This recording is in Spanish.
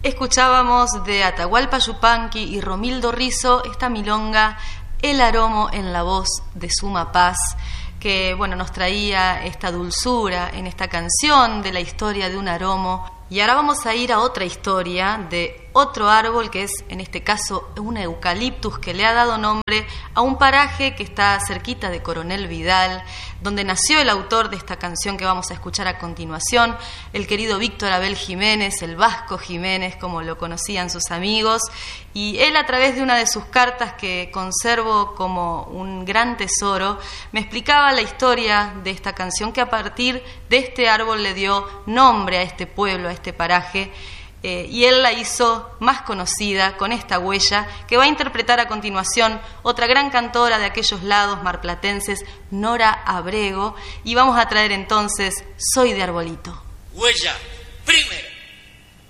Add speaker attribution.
Speaker 1: Escuchábamos de Atahualpa Yupanqui y Romildo Rizzo esta milonga, El Aromo en la voz de Suma Paz, que nos traía esta dulzura en esta canción de la historia de un aromo. Y ahora vamos a ir a otra historia de otro árbol que es, en este caso, un eucaliptus que le ha dado nombre a un paraje que está cerquita de Coronel Vidal, donde nació el autor de esta canción que vamos a escuchar a continuación, el querido Víctor Abel Jiménez, el Vasco Jiménez, como lo conocían sus amigos, y él, a través de una de sus cartas que conservo como un gran tesoro, me explicaba la historia de esta canción que a partir de este árbol le dio nombre a este pueblo, a este paraje, y él la hizo más conocida con esta huella que va a interpretar a continuación otra gran cantora de aquellos lados marplatenses, Nora Abrego, y vamos a traer entonces Soy de Arbolito.
Speaker 2: Huella.